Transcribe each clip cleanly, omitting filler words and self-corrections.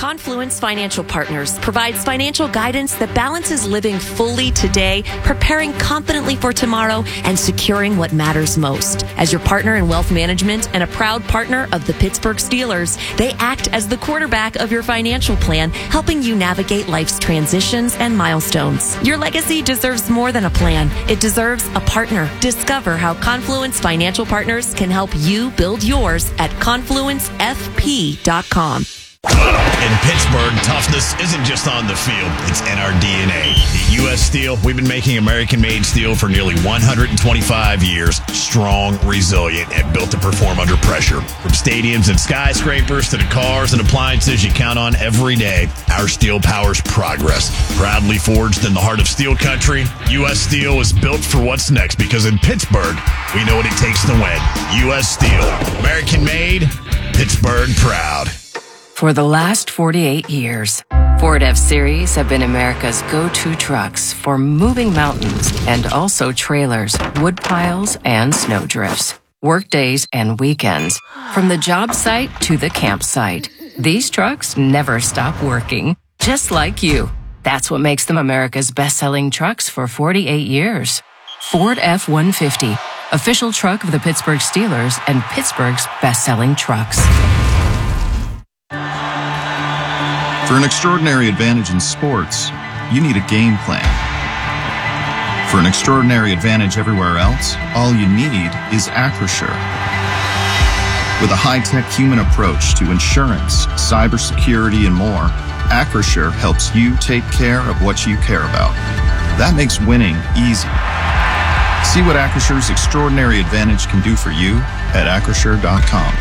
Confluence Financial Partners provides financial guidance that balances living fully today, preparing confidently for tomorrow, and securing what matters most. As your partner in wealth management and a proud partner of the Pittsburgh Steelers, they act as the quarterback of your financial plan, helping you navigate life's transitions and milestones. Your legacy deserves more than a plan. It deserves a partner. Discover how Confluence Financial Partners can help you build yours at confluencefp.com. In Pittsburgh, toughness isn't just on the field, it's in our DNA. At U.S. Steel, we've been making American-made steel for nearly 125 years. Strong, resilient, and built to perform under pressure. From stadiums and skyscrapers to the cars and appliances you count on every day, our steel powers progress. Proudly forged in the heart of steel country, U.S. Steel is built for what's next because in Pittsburgh, we know what it takes to win. U.S. Steel, American-made, Pittsburgh proud. For the last 48 years, Ford F-Series have been America's go-to trucks for moving mountains and also trailers, wood piles, and snow drifts, work days and weekends, from the job site to the campsite. These trucks never stop working, just like you. That's what makes them America's best-selling trucks for 48 years. Ford F-150, official truck of the Pittsburgh Steelers and Pittsburgh's best-selling trucks. For an extraordinary advantage in sports, you need a game plan. For an extraordinary advantage everywhere else, all you need is Acrisure. With a high-tech human approach to insurance, cybersecurity, and more, Acrisure helps you take care of what you care about. That makes winning easy. See what Acrissure's extraordinary advantage can do for you at acrisure.com.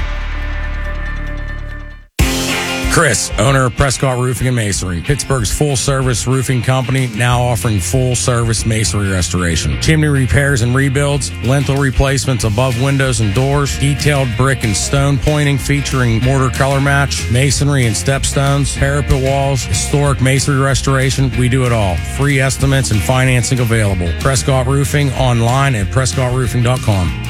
Chris, owner of Prescott Roofing and Masonry, Pittsburgh's full-service roofing company, now offering full-service masonry restoration, chimney repairs and rebuilds, lintel replacements above windows and doors, detailed brick and stone pointing featuring mortar color match, masonry and stepstones, parapet walls, historic masonry restoration. We do it all. Free estimates and financing available. Prescott Roofing online at prescottroofing.com.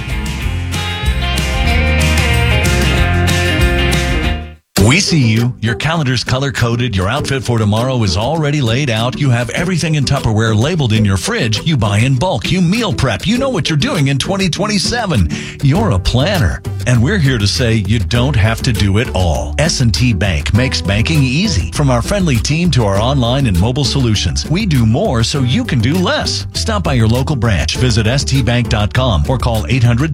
We see you. Your calendar's color-coded. Your outfit for tomorrow is already laid out. You have everything in Tupperware labeled in your fridge. You buy in bulk. You meal prep. You know what you're doing in 2027. You're a planner. And we're here to say you don't have to do it all. S&T Bank makes banking easy. From our friendly team to our online and mobile solutions, we do more so you can do less. Stop by your local branch. Visit stbank.com or call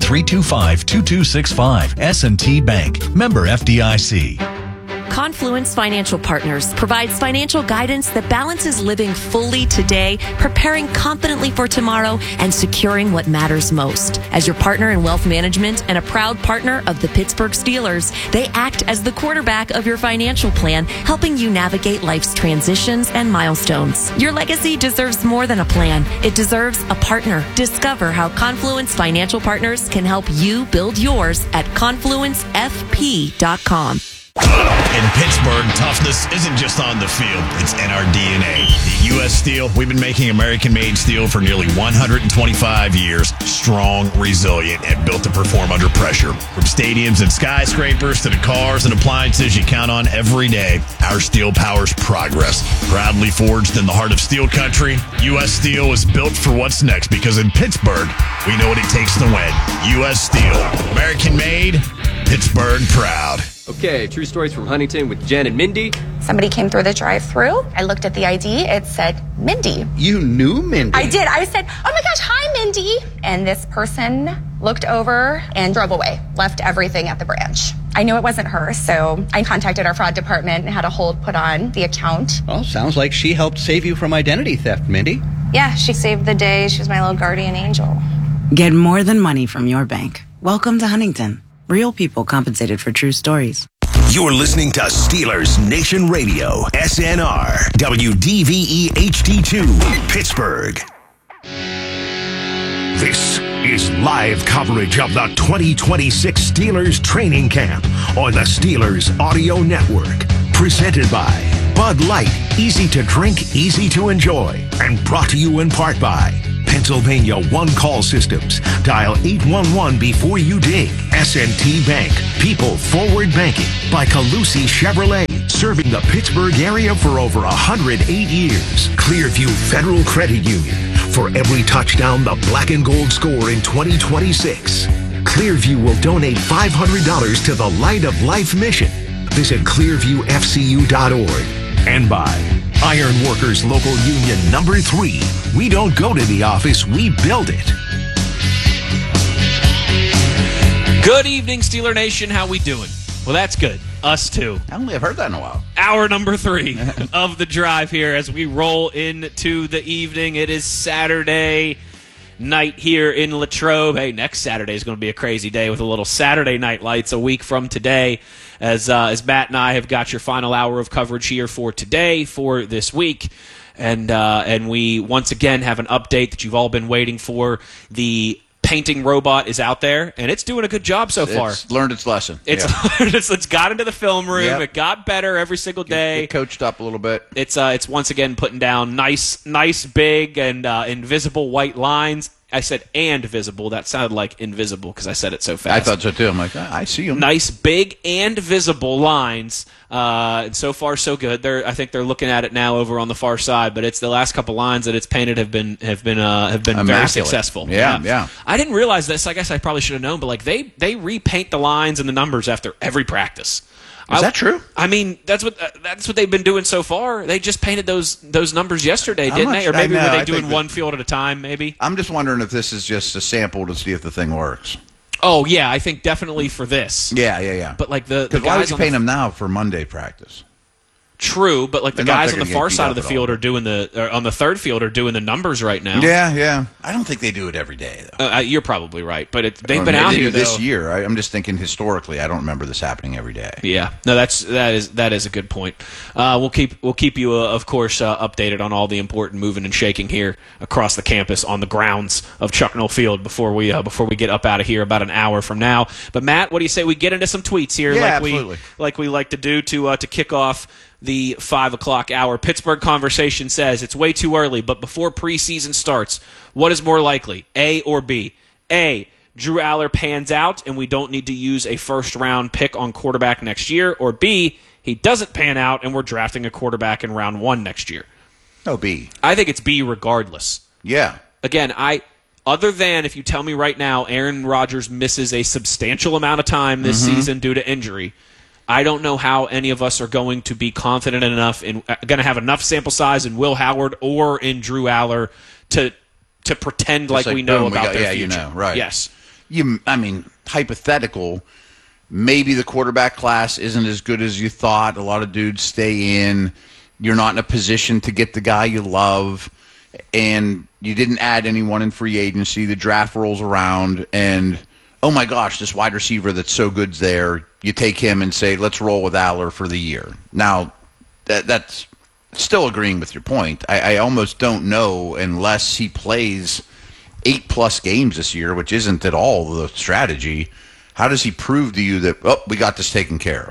800-325-2265. S&T Bank. Member FDIC. Confluence Financial Partners provides financial guidance that balances living fully today, preparing confidently for tomorrow, and securing what matters most. As your partner in wealth management and a proud partner of the Pittsburgh Steelers, they act as the quarterback of your financial plan, helping you navigate life's transitions and milestones. Your legacy deserves more than a plan. It deserves a partner. Discover how Confluence Financial Partners can help you build yours at confluencefp.com. In Pittsburgh, toughness isn't just on the field, it's in our DNA. At U.S. Steel, we've been making American-made steel for nearly 125 years. Strong, resilient, and built to perform under pressure. From stadiums and skyscrapers to the cars and appliances you count on every day, our steel powers progress. Proudly forged in the heart of steel country, U.S. Steel is built for what's next because in Pittsburgh, we know what it takes to win. U.S. Steel, American-made, Pittsburgh proud. Okay, true stories from Huntington with Jen and Mindy. Somebody came through the drive-thru. I looked at the ID. It said Mindy. You knew Mindy? I did. I said, oh my gosh, hi, Mindy. And this person looked over and drove away, left everything at the branch. I knew it wasn't her, so I contacted our fraud department and had a hold put on the account. Well, sounds like she helped save you from identity theft, Mindy. Yeah, she saved the day. She was my little guardian angel. Get more than money from your bank. Welcome to Huntington. Real people compensated for true stories. You're listening to Steelers Nation Radio, SNR, WDVE HD2, Pittsburgh. This is live coverage of the 2026 Steelers training camp on the Steelers Audio Network. Presented by Bud Light, easy to drink, easy to enjoy. And brought to you in part by Pennsylvania One Call Systems. Dial 811 before you ding. S&T Bank. People Forward Banking by Calusi Chevrolet. Serving the Pittsburgh area for over 108 years. Clearview Federal Credit Union. For every touchdown the black and gold score in 2026, Clearview will donate $500 to the Light of Life mission. Visit clearviewfcu.org. And by Iron Workers Local Union number 3. We don't go to the office, we build it. Good evening, Steeler Nation. How we doing? Well, that's good. Us too. I only have heard that in a while. Hour number 3 of the drive here as we roll into the evening. It is Saturday night here in Latrobe. Hey, next Saturday is going to be a crazy day with a little Saturday Night Lights a week from today. As Matt and I have got your final hour of coverage here for today, for this week. And we once again have an update that you've all been waiting for. The painting robot is out there, and it's doing a good job so far. It's learned its lesson. It's got into the film room. Yep. It got better every single day. It coached up a little bit. It's once again putting down nice, big, and invisible white lines. I said and visible. That sounded like invisible because I said it so fast. I thought so too. I'm like, I see them. Nice, big, and visible lines. And so far, so good. I think they're looking at it now over on the far side, but it's the last couple lines that it's painted have been very successful. Yeah. I didn't realize this. I guess I probably should have known, but like they repaint the lines and the numbers after every practice. Is that true? I mean, that's what they've been doing so far. They just painted those numbers yesterday, didn't they? Or maybe were they doing one field at a time? Maybe. I'm just wondering if this is just a sample to see if the thing works. Oh yeah, I think definitely for this. Yeah. But like the guys, why would you paint them now for Monday practice? True, but like the guys on the far side of the field on the third field are doing the numbers right now. Yeah. I don't think they do it every day, though. You're probably right, but they've been out here this year. I'm just thinking historically. I don't remember this happening every day. Yeah, no, that is a good point. We'll keep you of course updated on all the important moving and shaking here across the campus on the grounds of Chucknall Field before we get up out of here about an hour from now. But Matt, what do you say we get into some tweets here? Yeah, absolutely. Like we like to do to kick off the 5 o'clock hour. Pittsburgh Conversation says, it's way too early, but before preseason starts, what is more likely, A or B? A, Drew Aller pans out and we don't need to use a first-round pick on quarterback next year, or B, he doesn't pan out and we're drafting a quarterback in round 1 next year. No, B. I think it's B regardless. Yeah. Again, other than if you tell me right now Aaron Rodgers misses a substantial amount of time this season due to injury, I don't know how any of us are going to be confident enough going to have enough sample size in Will Howard or in Drew Aller to pretend like we know about their future. You know, right? Yes. Hypothetical. Maybe the quarterback class isn't as good as you thought. A lot of dudes stay in. You're not in a position to get the guy you love, and you didn't add anyone in free agency. The draft rolls around, and oh my gosh, this wide receiver that's so good's there. You take him and say, let's roll with Aller for the year. Now, that's still agreeing with your point. I almost don't know unless he plays 8+ games this year, which isn't at all the strategy. How does he prove to you that, we got this taken care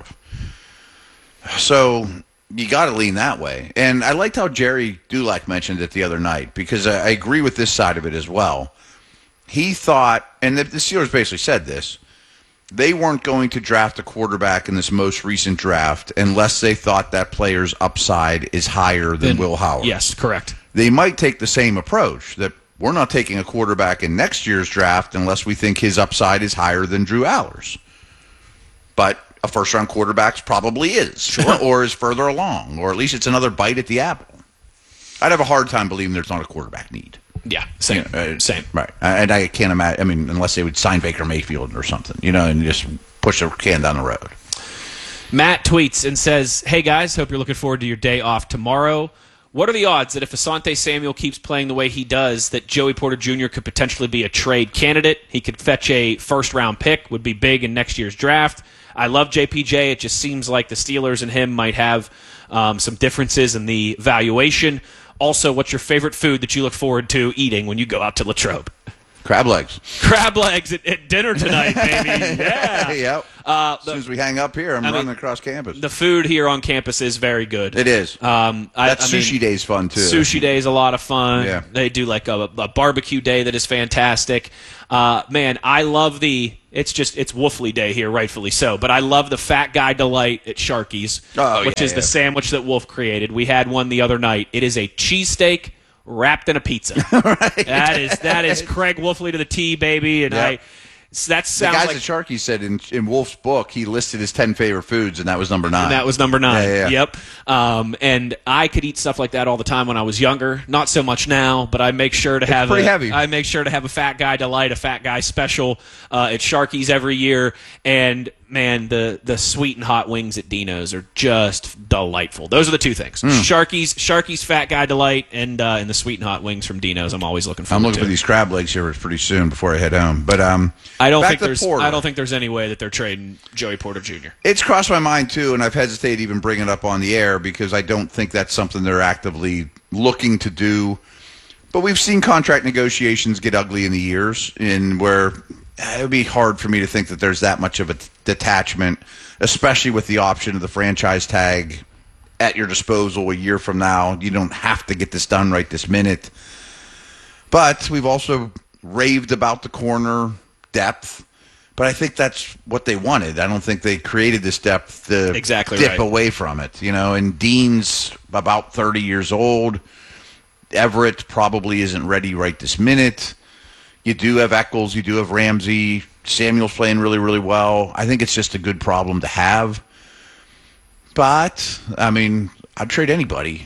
of? So you got to lean that way. And I liked how Jerry Dulac mentioned it the other night, because I agree with this side of it as well. He thought, and the Steelers basically said this, they weren't going to draft a quarterback in this most recent draft unless they thought that player's upside is higher than Will Howard. Yes, correct. They might take the same approach, that we're not taking a quarterback in next year's draft unless we think his upside is higher than Drew Aller's. But a first-round quarterback probably is, sure, or is further along, or at least it's another bite at the apple. I'd have a hard time believing there's not a quarterback need. Yeah, same. Same. Right. And I can't imagine, unless they would sign Baker Mayfield or something, and just push the can down the road. Matt tweets and says, hey guys, hope you're looking forward to your day off tomorrow. What are the odds that if Asante Samuel keeps playing the way he does, that Joey Porter Jr. could potentially be a trade candidate? He could fetch a first-round pick, would be big in next year's draft. I love JPJ. It just seems like the Steelers and him might have some differences in the valuation. Also, what's your favorite food that you look forward to eating when you go out to Latrobe? Crab legs. Crab legs at dinner tonight, baby. Yeah. Yep. As soon as we hang up here, I'm running across campus. The food here on campus is very good. It is. Sushi Day's fun, too. Sushi Day is a lot of fun. Yeah. They do like a barbecue day that is fantastic. Man, I love it's Wolfley Day here, rightfully so, but I love the Fat Guy Delight at Sharky's, which is the sandwich that Wolf created. We had one the other night. It is a cheesesteak wrapped in a pizza. Right. That is Craig Wolfley to the T, baby, and that sounds the guys like at Sharky said in Wolf's book he listed his 10 favorite foods, and that was number 9. And that was number 9. Yeah. Yep. And I could eat stuff like that all the time when I was younger. Not so much now, but I make sure to have pretty heavy. I make sure to have a Fat Guy Delight, a Fat Guy Special at Sharky's every year. And man, the sweet and hot wings at Dino's are just delightful. Those are the two things: Sharky's Fat Guy Delight, and the sweet and hot wings from Dino's. I'm always looking forward to. I'm looking for these crab legs here pretty soon before I head home. But I don't think there's any way that they're trading Joey Porter Jr. It's crossed my mind too, and I've hesitated to even bring it up on the air because I don't think that's something they're actively looking to do. But we've seen contract negotiations get ugly in the years, in where it would be hard for me to think that there's that much of a detachment, especially with the option of the franchise tag at your disposal a year from now. You don't have to get this done right this minute. But we've also raved about the corner depth, but I think that's what they wanted. I don't think they created this depth to dip away from it. And Dean's about 30 years old. Everett probably isn't ready right this minute. You do have Eccles. You do have Ramsey. Samuel's playing really, really well. I think it's just a good problem to have. But, I'd trade anybody.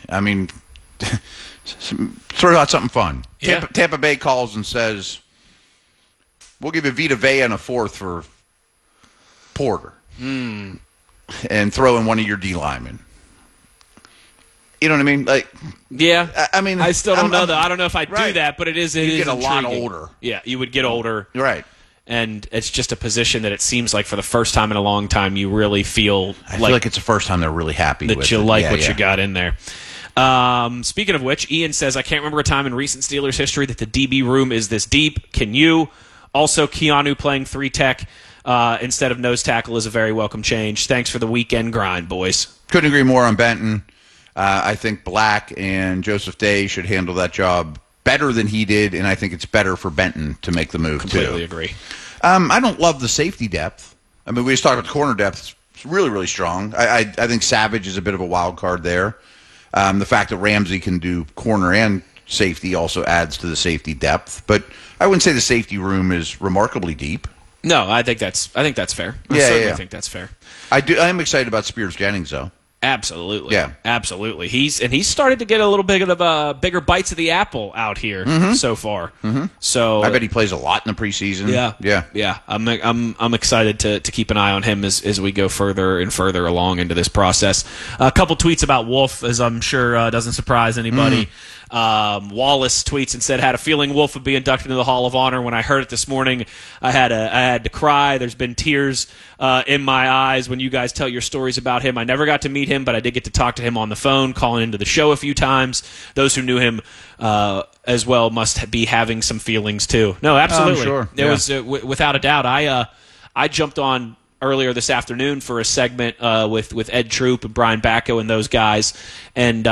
Throw out something fun. Yeah. Tampa Bay calls and says, we'll give you Vita Vea and a 4th for Porter. And throw in one of your D linemen. You know what I mean? I still don't know, though. I don't know if I'd do that, but it is get a lot intriguing. older. Yeah, you would get older. Right. And it's just a position that it seems like for the first time in a long time you really feel I feel like it's the first time they're really happy that with you it. like what you got in there. Speaking of which, Ian says, I can't remember a time in recent Steelers history that the DB room is this deep. Can you? Also, Keanu playing 3-tech instead of nose tackle is a very welcome change. Thanks for the weekend grind, boys. Couldn't agree more on Benton. I think Black and Joseph Day should handle that job better than he did, and I think it's better for Benton to make the move, Completely agree. I don't love the safety depth. We just talked about the corner depth. It's really, really strong. I think Savage is a bit of a wild card there. The fact that Ramsey can do corner and safety also adds to the safety depth. But I wouldn't say the safety room is remarkably deep. No, I think that's fair. I certainly think that's fair. I am excited about Spears Jennings, though. Absolutely. Yeah. Absolutely. He's started to get a little bit of bigger bites of the apple out here so far. Mm-hmm. So I bet he plays a lot in the preseason. Yeah. I'm excited to keep an eye on him as we go further and further along into this process. A couple tweets about Wolf, as I'm sure doesn't surprise anybody. Wallace tweets and said, had a feeling Wolf would be inducted into the Hall of Honor. When I heard it this morning, I had to cry. There's been tears in my eyes when you guys tell your stories about him. I never got to meet him, but I did get to talk to him on the phone, calling into the show a few times. Those who knew him as well must be having some feelings too. No, absolutely. Sure. There was without a doubt. I jumped on earlier this afternoon for a segment with Ed Troop and Brian Bacco and those guys, and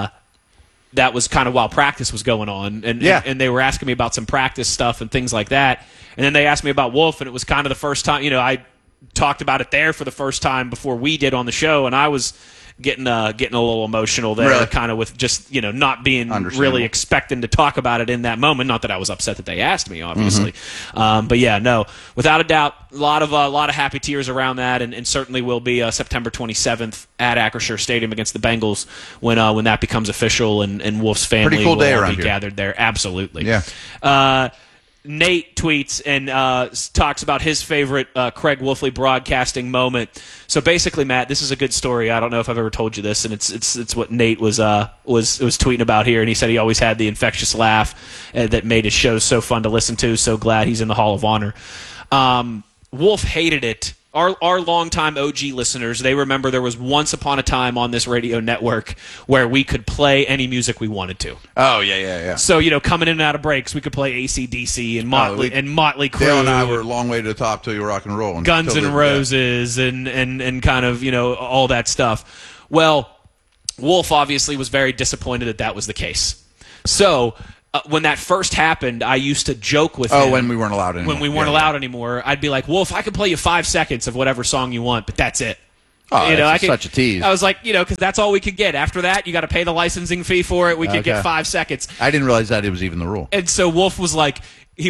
that was kind of while practice was going on, and they were asking me about some practice stuff and things like that. And then they asked me about Wolf, and it was kind of the first time, I talked about it there for the first time before we did on the show, and I was getting a little emotional there, kind of with just not being really expecting to talk about it in that moment. Not that I was upset that they asked me, obviously, but yeah, no, without a doubt, a lot of happy tears around that, and certainly will be September 27th at Acrisure Stadium against the Bengals when that becomes official, and Wolf's family will all be gathered there. Absolutely, yeah. Nate tweets and talks about his favorite Craig Wolfley broadcasting moment. So basically, Matt, this is a good story. I don't know if I've ever told you this, and it's what Nate was tweeting about here. And he said he always had the infectious laugh that made his show so fun to listen to. So glad he's in the Hall of Honor. Wolf hated it Our longtime OG listeners, they remember there was once upon a time on this radio network where we could play any music we wanted to. Oh, yeah. So, coming in and out of breaks, we could play AC/DC and Motley Crue. Dale and I were a long way to the top till you rock and roll. Guns N' Roses and kind of, all that stuff. Well, Wolf obviously was very disappointed that was the case. So when that first happened, I used to joke with him. Oh, when we weren't allowed anymore. When we weren't allowed anymore, I'd be like, Wolf, I could play you 5 seconds of whatever song you want, but that's it. Oh, that's such a tease. I was like, because that's all we could get. After that, you got to pay the licensing fee for it. We could get 5 seconds. I didn't realize that it was even the rule. And so Wolf was like,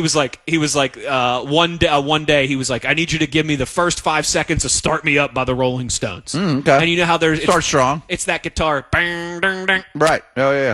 one day he was like, I need you to give me the first 5 seconds of "Start Me Up" by the Rolling Stones. Okay. And you know how there's Start strong. It's that guitar. Right. Oh yeah.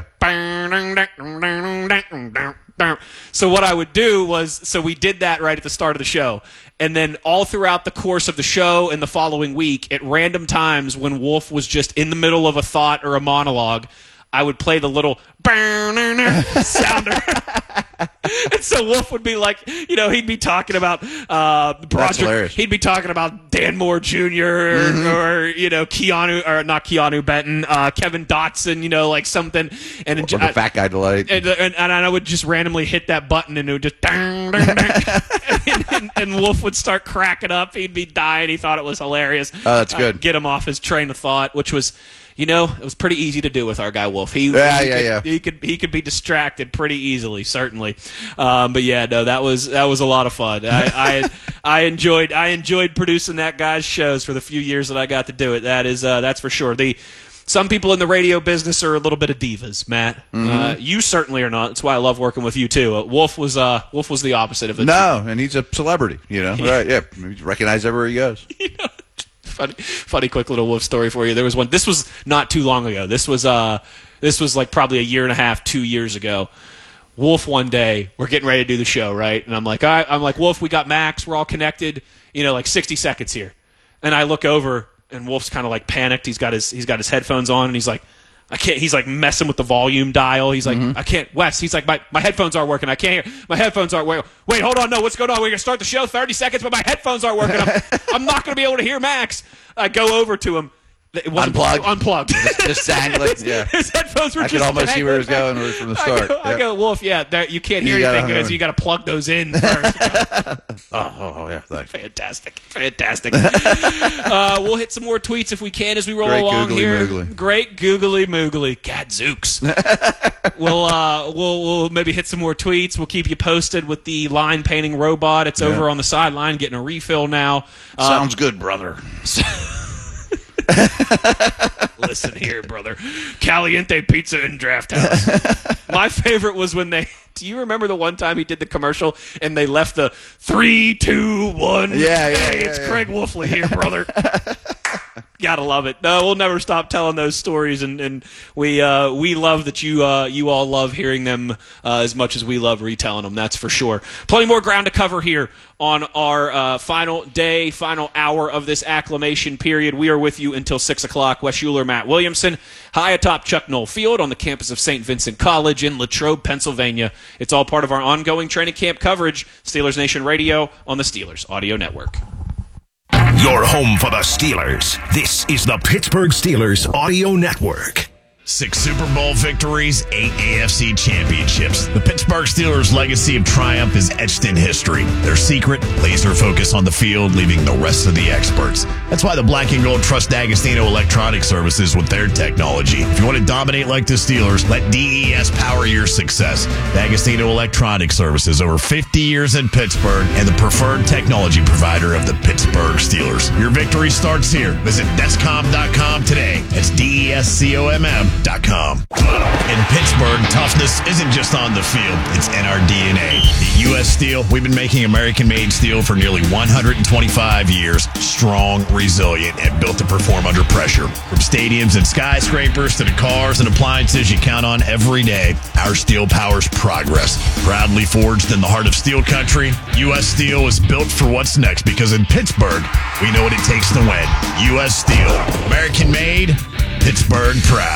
So what I would do was, we did that right at the start of the show. And then all throughout the course of the show and the following week, at random times when Wolf was just in the middle of a thought or a monologue, I would play the little sounder. And so Wolf would be like, he'd be talking about Broderick. He'd be talking about Dan Moore Jr. or Keanu, or not Keanu Benton, Kevin Dotson, like something. And or the fat guy delight. And I would just randomly hit that button and it would just and Wolf would start cracking up. He'd be dying. He thought it was hilarious. Oh, that's good. Get him off his train of thought, which was, it was pretty easy to do with our guy Wolf. He could be distracted pretty easily, certainly. But yeah, no, that was a lot of fun. I enjoyed producing that guy's shows for the few years that I got to do it. That's for sure. Some people in the radio business are a little bit of divas, Matt. You certainly are not. That's why I love working with you too. Wolf was the opposite of it. No, and he's a celebrity. Right? Yeah, he's recognized everywhere he goes. Funny quick little Wolf story for you. There was one. This was not too long ago. This was like probably a year and a half, 2 years ago. Wolf one day, we're getting ready to do the show, right? And I'm like, Wolf, we got Max. We're all connected. Like 60 seconds here. And I look over, and Wolf's kind of like panicked. He's got his headphones on, and he's like, I can't. He's like messing with the volume dial. He's like, I can't. Wes, he's like, my headphones aren't working. I can't hear. My headphones aren't working. Wait, hold on. No, what's going on? We're going to start the show 30 seconds, but my headphones aren't working. I'm not going to be able to hear Max. I go over to him. It wasn't unplugged. Just dangling. Yeah. His headphones were I could almost see where he was going from the start. I go, Wolf, you can't hear anything because you got to plug those in first. Oh, yeah. Thanks. Fantastic. We'll hit some more tweets if we can as we roll along here. Moogly. Great googly moogly. Gadzooks. We'll maybe hit some more tweets. We'll keep you posted with the line painting robot. It's over on the sideline getting a refill now. Sounds good, brother. Listen here, brother. Caliente pizza in Draft House. My favorite was when do you remember the one time he did the commercial and they left the 3, 2, 1? Yeah. It's Craig Wolfley here, brother. Gotta love it. No, we'll never stop telling those stories, and we love that you all love hearing them as much as we love retelling them. That's for sure. Plenty more ground to cover here on our final hour of this acclimation period. We are with you until 6 o'clock. Wes Schuler, Matt Williamson, high atop Chuck Noll Field on the campus of St. Vincent College in Latrobe, Pennsylvania. It's all part of our ongoing training camp coverage. Steelers Nation Radio on the Steelers Audio Network. Your home for the Steelers. This is the Pittsburgh Steelers Audio Network. 6 Super Bowl victories, 8 AFC championships. The Pittsburgh Steelers' legacy of triumph is etched in history. Their secret, laser focus on the field, leaving the rest of the experts. That's why the Black and Gold trust D'Agostino Electronic Services with their technology. If you want to dominate like the Steelers, let DES power your success. D'Agostino Electronic Services, over 50 years in Pittsburgh, and the preferred technology provider of the Pittsburgh Steelers. Your victory starts here. Visit Descom.com today. That's DESCOMM.com. In Pittsburgh, toughness isn't just on the field, it's in our DNA. At U.S. Steel, we've been making American-made steel for nearly 125 years. Strong, resilient, and built to perform under pressure. From stadiums and skyscrapers to the cars and appliances you count on every day, our steel powers progress. Proudly forged in the heart of steel country, U.S. Steel is built for what's next because in Pittsburgh, we know what it takes to win. U.S. Steel. American-made, Pittsburgh proud.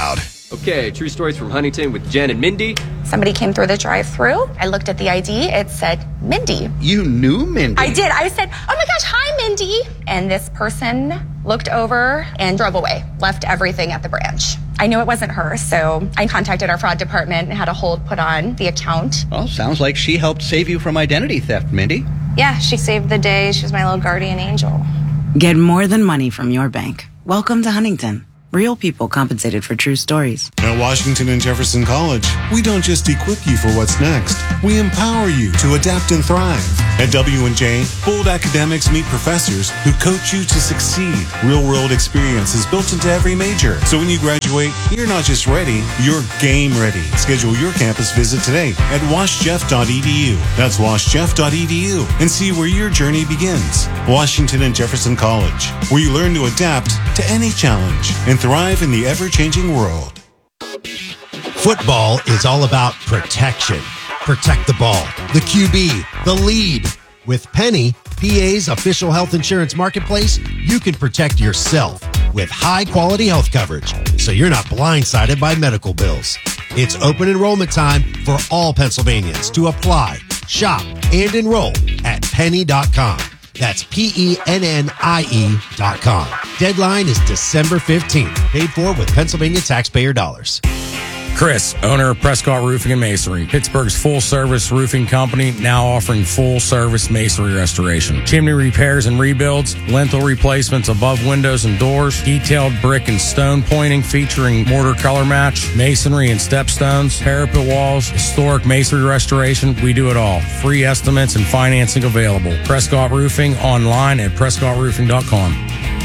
Okay, true stories from Huntington with Jen and Mindy. Somebody came through the drive-thru. I looked at the ID. It said Mindy. You knew Mindy? I did. I said, oh my gosh, hi, Mindy. And this person looked over and drove away, left everything at the branch. I knew it wasn't her, so I contacted our fraud department and had a hold put on the account. Well, sounds like she helped save you from identity theft, Mindy. Yeah, she saved the day. She was my little guardian angel. Get more than money from your bank. Welcome to Huntington. Real people compensated for true stories. At Washington and Jefferson College, we don't just equip you for what's next. We empower you to adapt and thrive. At W&J, bold academics meet professors who coach you to succeed. Real-world experience is built into every major. So when you graduate, you're not just ready, you're game ready. Schedule your campus visit today at washjeff.edu. That's washjeff.edu and see where your journey begins. Washington and Jefferson College, where you learn to adapt to any challenge and thrive in the ever-changing world. Football is all about protection. Protect the ball, the QB, the lead. With Penny, PA's official health insurance marketplace, you can protect yourself with high-quality health coverage, so you're not blindsided by medical bills. It's open enrollment time for all Pennsylvanians to apply, shop, and enroll at penny.com. That's PENNIE.com. Deadline is December 15th. Paid for with Pennsylvania taxpayer dollars. Chris, owner of Prescott Roofing and Masonry, Pittsburgh's full-service roofing company, now offering full-service masonry restoration. Chimney repairs and rebuilds, lintel replacements above windows and doors, detailed brick and stone pointing featuring mortar color match, masonry and stepstones, parapet walls, historic masonry restoration. We do it all. Free estimates and financing available. Prescott Roofing online at prescottroofing.com.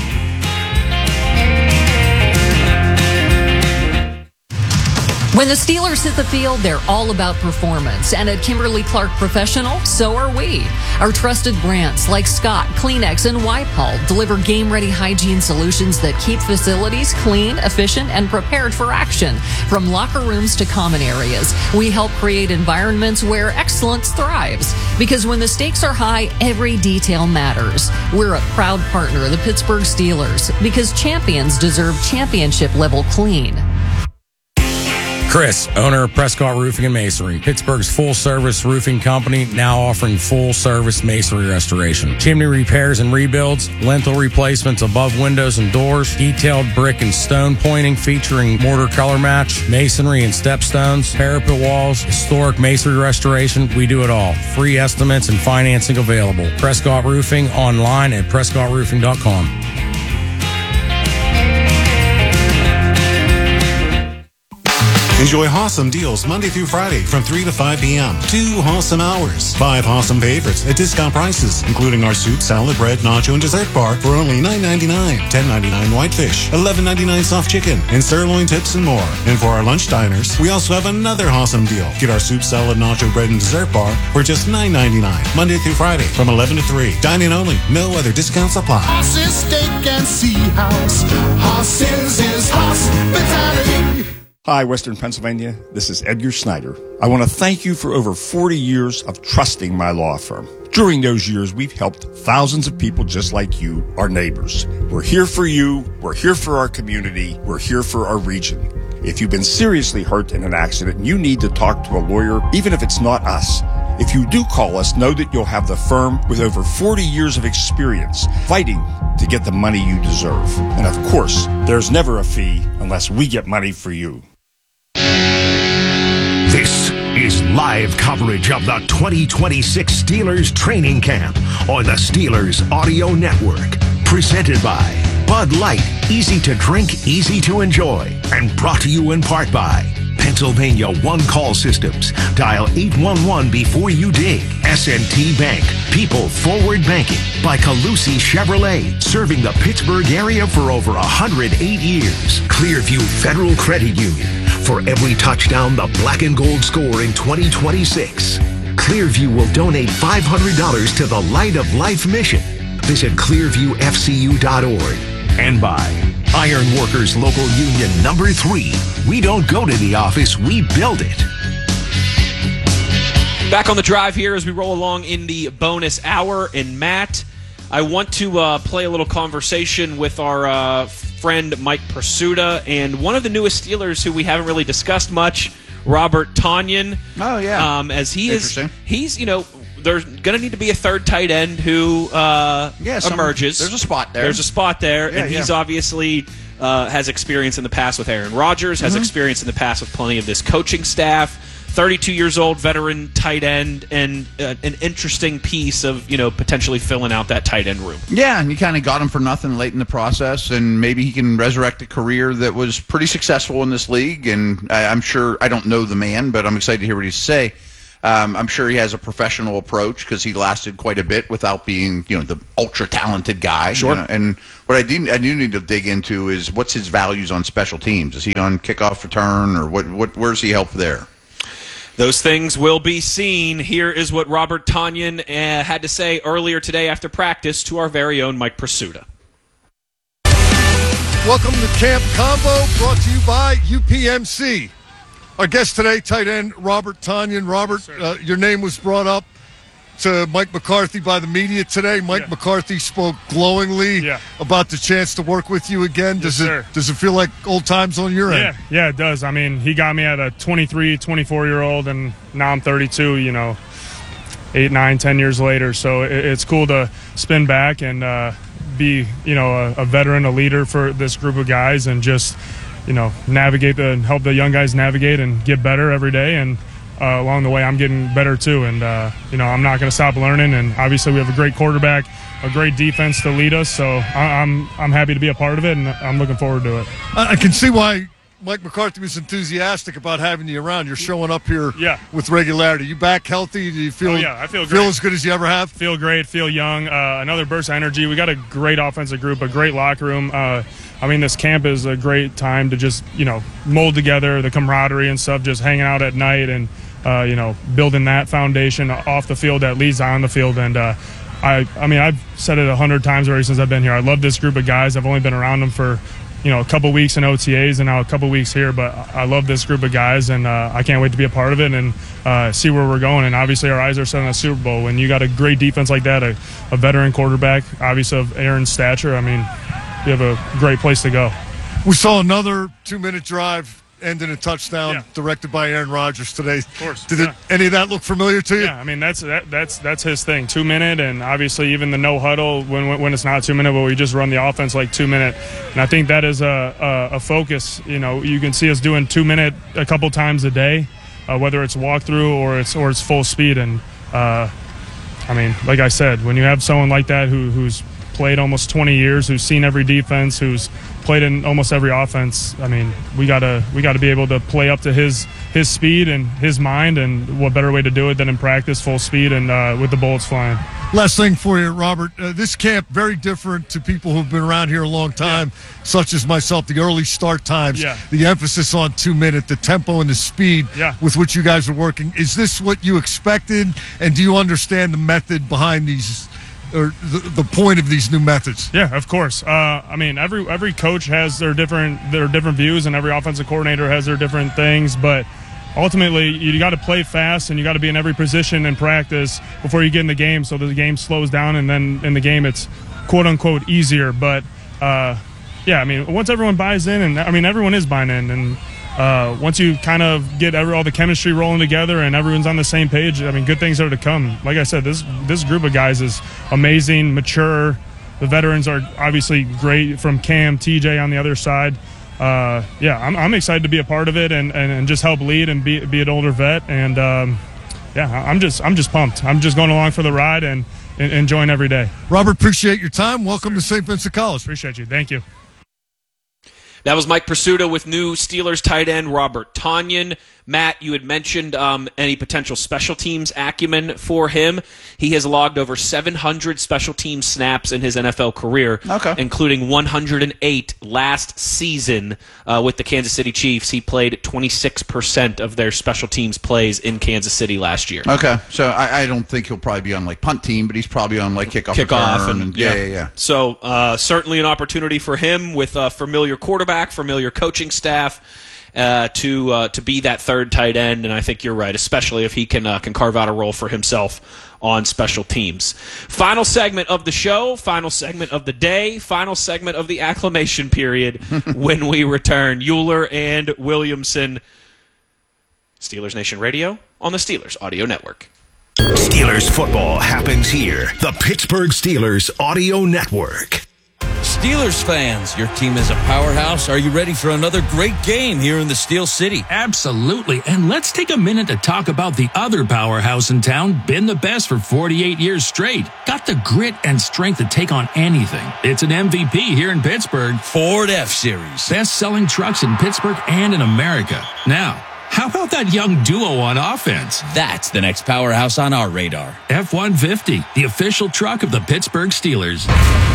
When the Steelers hit the field, they're all about performance. And at Kimberly-Clark Professional, so are we. Our trusted brands like Scott, Kleenex, and Wipe-All deliver game-ready hygiene solutions that keep facilities clean, efficient, and prepared for action. From locker rooms to common areas, we help create environments where excellence thrives. Because when the stakes are high, every detail matters. We're a proud partner of the Pittsburgh Steelers because champions deserve championship-level clean. Chris, owner of Prescott Roofing and Masonry, Pittsburgh's full-service roofing company, now offering full-service masonry restoration. Chimney repairs and rebuilds, lintel replacements above windows and doors, detailed brick and stone pointing featuring mortar color match, masonry and stepstones, parapet walls, historic masonry restoration. We do it all. Free estimates and financing available. Prescott Roofing online at prescottroofing.com. Enjoy Hossam deals Monday through Friday from 3 to 5 p.m. 2 Hossam hours. 5 Hossam favorites at discount prices, including our soup, salad, bread, nacho, and dessert bar for only $9.99. $10.99 whitefish, $11.99 soft chicken, and sirloin tips and more. And for our lunch diners, we also have another Hossam deal. Get our soup, salad, nacho, bread, and dessert bar for just $9.99. Monday through Friday from 11 to 3. Dine-in only. No other discounts apply. Hoss's Steak and Sea House. Hoss's is hospitality. Hi, Western Pennsylvania. This is Edgar Snyder. I want to thank you for over 40 years of trusting my law firm. During those years, we've helped thousands of people just like you, our neighbors. We're here for you. We're here for our community. We're here for our region. If you've been seriously hurt in an accident and you need to talk to a lawyer, even if it's not us, if you do call us, know that you'll have the firm with over 40 years of experience fighting to get the money you deserve. And of course, there's never a fee unless we get money for you. This is live coverage of the 2026 Steelers training camp on the Steelers Audio Network. Presented by Bud Light, easy to drink, easy to enjoy. And brought to you in part by Pennsylvania One Call Systems. Dial 811 before you dig. S&T Bank, People Forward Banking. By Calusi Chevrolet, serving the Pittsburgh area for over 108 years. Clearview Federal Credit Union. For every touchdown the black and gold score in 2026, Clearview will donate $500 to the Light of Life mission. Visit clearviewfcu.org. And by Iron Workers Local Union number 3. We don't go to the office, we build it. Back on the drive here as we roll along in the bonus hour. And Matt, I want to play a little conversation with our friend Mike Pursuta, and one of the newest Steelers who we haven't really discussed much, Robert Tonyan. Oh, yeah. As he's, there's going to need to be a third tight end who emerges. There's a spot there. There's a spot there, Yeah, and he's obviously has experience in the past with Aaron Rodgers, has experience in the past with plenty of this coaching staff. 32 years old, veteran tight end, and an interesting piece of, potentially filling out that tight end room. Yeah, and you kind of got him for nothing late in the process, and maybe he can resurrect a career that was pretty successful in this league. And I'm sure, I don't know the man, but I'm excited to hear what he say. I'm sure he has a professional approach because he lasted quite a bit without being, the ultra-talented guy. Sure. And what I do need to dig into is what's his values on special teams. Is he on kickoff return, or where's he help there? Those things will be seen. Here is what Robert Tonyan had to say earlier today after practice to our very own Mike Pursuta. Welcome to Camp Combo, brought to you by UPMC. Our guest today, tight end Robert Tonyan. Robert, your name was brought up to Mike McCarthy by the media today. Mike McCarthy spoke glowingly about the chance to work with you again. Does it feel like old times on your end? Yeah, it does. I mean, he got me at a 23, 24-year-old, and now I'm 32, 8, 9, 10 years later. So it's cool to spin back and be, a veteran, a leader for this group of guys, and just, help the young guys navigate and get better every day. And along the way, I'm getting better too, and I'm not going to stop learning. And obviously, we have a great quarterback, a great defense to lead us. So I'm happy to be a part of it, and I'm looking forward to it. I can see why Mike McCarthy was enthusiastic about having you around. You're showing up here with regularity. You back healthy? Do you feel? I feel great. Feel as good as you ever have? Feel great. Feel young. Another burst of energy. We got a great offensive group, a great locker room. This camp is a great time to just mold together, the camaraderie and stuff, just hanging out at night and. Building that foundation off the field that leads on the field. And I've said it 100 times already since I've been here. I love this group of guys. I've only been around them for, a couple weeks in OTAs and now a couple weeks here, but I love this group of guys, and I can't wait to be a part of it and see where we're going. And obviously our eyes are set on the Super Bowl. When you got a great defense like that, a veteran quarterback, obviously of Aaron's stature, you have a great place to go. We saw another 2-minute drive ended a touchdown directed by Aaron Rodgers today. Of course. Did any of that look familiar to you? Yeah, that's his thing. 2-minute, and obviously even the no huddle when it's not 2-minute, but we just run the offense like 2-minute. And I think that is a focus. You can see us doing 2-minute a couple times a day, whether it's walkthrough or it's full speed. And like I said, when you have someone like that who's played almost 20 years, who's seen every defense, who's played in almost every offense, we gotta be able to play up to his speed and his mind, and what better way to do it than in practice, full speed and with the bullets flying. Last thing for you, Robert. This camp, very different to people who've been around here a long time, such as myself, the early start times, the emphasis on 2-minute, the tempo and the speed with which you guys are working. Is this what you expected, and do you understand the method behind these, or the point of these new methods? Yeah, of course. Every coach has their different views, and every offensive coordinator has their different things. But ultimately, you got to play fast, and you got to be in every position in practice before you get in the game, so that the game slows down, and then in the game it's quote unquote easier. But once everyone buys in, and everyone is buying in, and once you kind of get all the chemistry rolling together and everyone's on the same page, good things are to come. Like I said, this group of guys is amazing, mature. The veterans are obviously great, from Cam, TJ on the other side. I'm excited to be a part of it and just help lead and be an older vet. And I'm just pumped. I'm just going along for the ride and enjoying every day. Robert, appreciate your time. Welcome to St. Vincent College. Appreciate you. Thank you. That was Mike Pursuta with new Steelers tight end Robert Tonyan. Matt, you had mentioned any potential special teams acumen for him. He has logged over 700 special team snaps in his NFL career, including 108 last season with the Kansas City Chiefs. He played 26% of their special teams plays in Kansas City last year. Okay, so I don't think he'll probably be on like punt team, but he's probably on like kickoff and yeah. So certainly an opportunity for him with a familiar quarterback, familiar coaching staff. to be that third tight end, and I think you're right, especially if he can carve out a role for himself on special teams. Final segment of the show, final segment of the day, final segment of the acclimation period when we return. Euler and Williamson, Steelers Nation Radio on the Steelers Audio Network. Steelers football happens here. The Pittsburgh Steelers Audio Network. Steelers fans, your team is a powerhouse. Are you ready for another great game here in the Steel City? Absolutely. And let's take a minute to talk about the other powerhouse in town, been the best for 48 years straight. Got the grit and strength to take on anything. It's an MVP here in Pittsburgh. Ford F-Series. Best-selling trucks in Pittsburgh and in America. Now, how about that young duo on offense? That's the next powerhouse on our radar. F-150, the official truck of the Pittsburgh Steelers.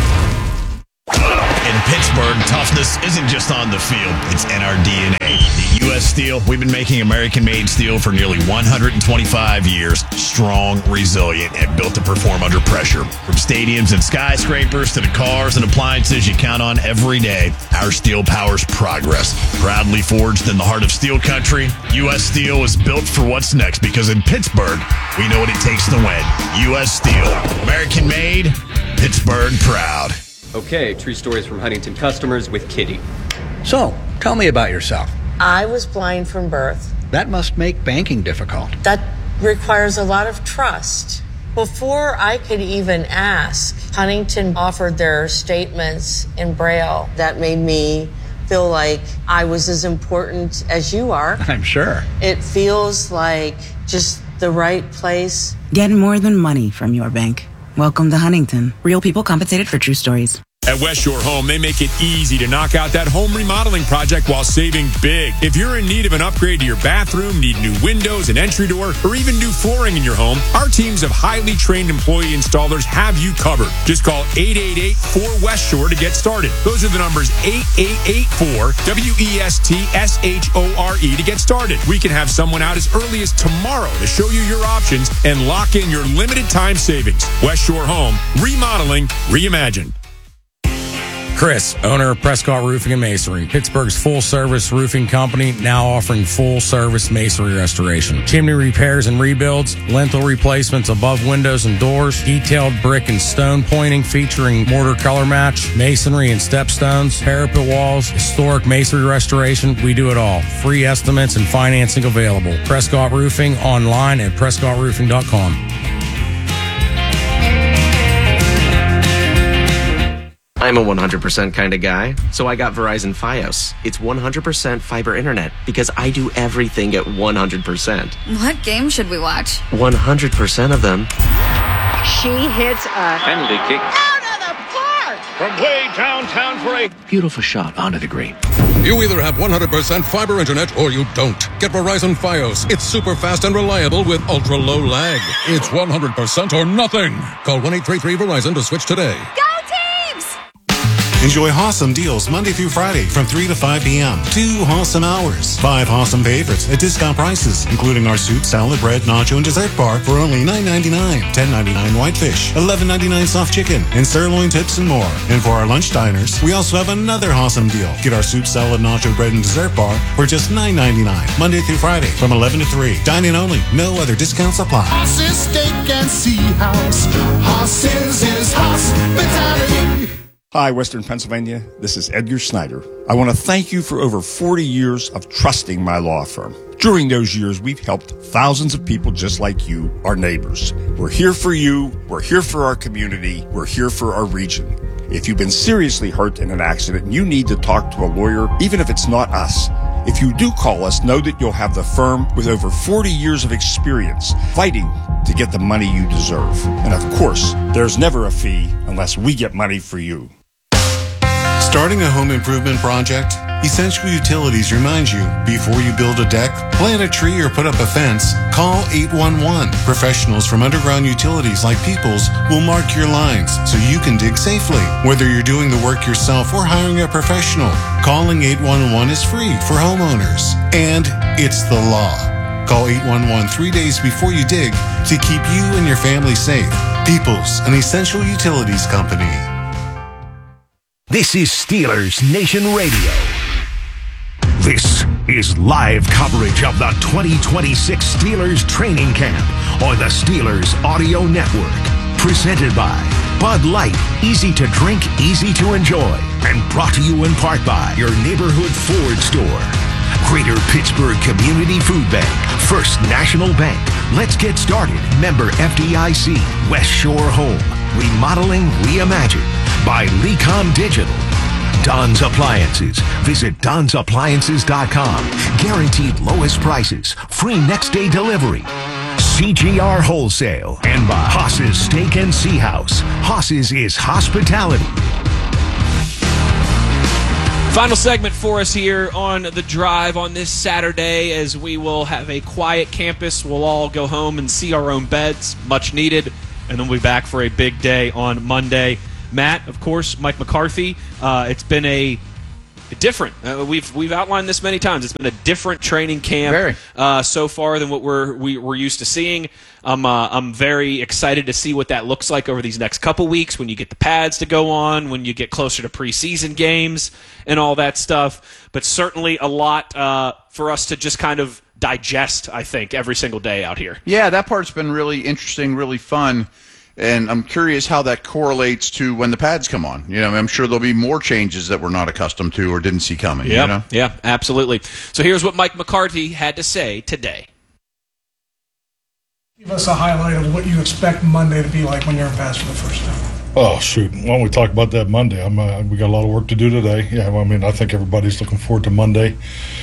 In Pittsburgh, toughness isn't just on the field, it's in our DNA. The U.S. Steel, we've been making American-made steel for nearly 125 years. Strong, resilient, and built to perform under pressure. From stadiums and skyscrapers to the cars and appliances you count on every day, our steel powers progress. Proudly forged in the heart of steel country, U.S. Steel is built for what's next because in Pittsburgh, we know what it takes to win. U.S. Steel, American-made, Pittsburgh proud. Okay, true stories from Huntington customers with Kitty. So, tell me about yourself. I was blind from birth. That must make banking difficult. That requires a lot of trust. Before I could even ask, Huntington offered their statements in Braille. That made me feel like I was as important as you are. I'm sure. It feels like just the right place. Get more than money from your bank. Welcome to Huntington. Real people compensated for true stories. At West Shore Home, they make it easy to knock out that home remodeling project while saving big. If you're in need of an upgrade to your bathroom, need new windows, an entry door, or even new flooring in your home, our teams of highly trained employee installers have you covered. Just call 888-4West Shore to get started. Those are the numbers 8884-WESTSHORE to get started. We can have someone out as early as tomorrow to show you your options and lock in your limited time savings. West Shore Home, remodeling, reimagined. Chris, owner of Prescott Roofing and Masonry, Pittsburgh's full-service roofing company, now offering full-service masonry restoration. Chimney repairs and rebuilds, lintel replacements above windows and doors, detailed brick and stone pointing featuring mortar color match, masonry and stepstones, parapet walls, historic masonry restoration. We do it all. Free estimates and financing available. Prescott Roofing online at prescottroofing.com. I'm a 100% kind of guy, so I got Verizon Fios. It's 100% fiber internet because I do everything at 100%. What game should we watch? 100% of them. She hits a penalty kick out of the park from way downtown for a beautiful shot onto the green. You either have 100% fiber internet or you don't. Get Verizon Fios. It's super fast and reliable with ultra low lag. It's 100% or nothing. Call 1-833-VERIZON to switch today. Go Teams! Enjoy Hawsome deals Monday through Friday from 3 to 5 p.m. 2 Hawsome hours. 5 Hawsome favorites at discount prices, including our soup, salad, bread, nacho, and dessert bar for only $9.99. $10.99 whitefish, $11.99 soft chicken, and sirloin tips and more. And for our lunch diners, we also have another Hawsome deal. Get our soup, salad, nacho, bread, and dessert bar for just $9.99. Monday through Friday from 11 to 3. Dine-in only. No other discounts apply. Hoss's Steak and Sea House. Hoss's is hospitality. Hi, Western Pennsylvania. This is Edgar Snyder. I want to thank you for over 40 years of trusting my law firm. During those years, we've helped thousands of people just like you, our neighbors. We're here for you. We're here for our community. We're here for our region. If you've been seriously hurt in an accident and you need to talk to a lawyer, even if it's not us, if you do call us, know that you'll have the firm with over 40 years of experience fighting to get the money you deserve. And of course, there's never a fee unless we get money for you. Starting a home improvement project? Essential Utilities reminds you, before you build a deck, plant a tree, or put up a fence, call 811. Professionals from Underground Utilities like Peoples will mark your lines so you can dig safely. Whether you're doing the work yourself or hiring a professional, calling 811 is free for homeowners. And it's the law. Call 811 3 days before you dig to keep you and your family safe. Peoples, an Essential Utilities company. This is Steelers Nation Radio. This is live coverage of the 2026 Steelers training camp on the Steelers Audio Network. Presented by Bud Light, easy to drink, easy to enjoy. And brought to you in part by your neighborhood Ford store. Greater Pittsburgh Community Food Bank, First National Bank. Let's get started. Member FDIC, West Shore Home. Remodeling Reimagined by Lecom Digital. Don's Appliances. Visit Don'sAppliances.com. Guaranteed lowest prices. Free next day delivery. CGR Wholesale. And by Haas's Steak and Sea House. Haas's is hospitality. Final segment for us here on The Drive on this Saturday, as we will have a quiet campus. We'll all go home and see our own beds, much needed, and then we'll be back for a big day on Monday. Matt, of course, Mike McCarthy. It's been a different. We've outlined this many times. It's been a different training camp so far than what we're used to seeing. I'm very excited to see what that looks like over these next couple weeks when you get the pads to go on, when you get closer to preseason games and all that stuff. But certainly a lot for us to just kind of digest, I think, every single day out here. Yeah, that part's been really interesting, really fun. And I'm curious how that correlates to when the pads come on. You know, I'm sure there'll be more changes that we're not accustomed to or didn't see coming. Yep. You know? Yeah, absolutely. So here's what Mike McCarthy had to say today. Give us a highlight of what you expect Monday to be like when you're in pads for the first time. Oh, shoot. Why don't we talk about that Monday? We got a lot of work to do today. Yeah, well, I mean, I think everybody's looking forward to Monday.